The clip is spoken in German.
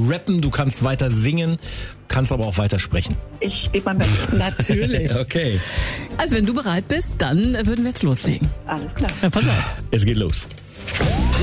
rappen, du kannst weiter singen, kannst aber auch weiter sprechen. Ich gebe mein Bestes. Natürlich. Okay. Also wenn du bereit bist, dann würden wir jetzt loslegen. Alles klar. Ja, pass auf. Es geht los.